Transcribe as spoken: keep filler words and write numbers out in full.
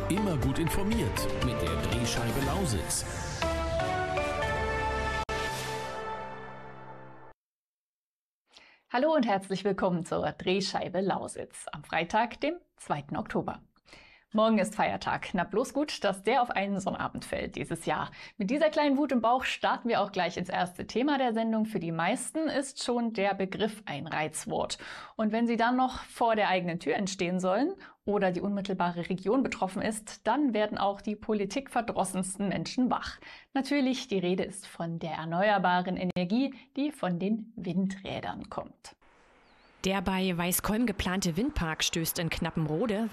Immer gut informiert mit der Drehscheibe Lausitz. Hallo und herzlich willkommen zur Drehscheibe Lausitz am Freitag, dem zweiten Oktober. Morgen ist Feiertag. Na bloß gut, dass der auf einen Sonnabend fällt dieses Jahr. Mit dieser kleinen Wut im Bauch starten wir auch gleich ins erste Thema der Sendung. Für die meisten ist schon der Begriff ein Reizwort. Und wenn sie dann noch vor der eigenen Tür entstehen sollen oder die unmittelbare Region betroffen ist, dann werden auch die politikverdrossensten Menschen wach. Natürlich, die Rede ist von der erneuerbaren Energie, die von den Windrädern kommt. Der bei Weißkolm geplante Windpark stößt in Knappenrode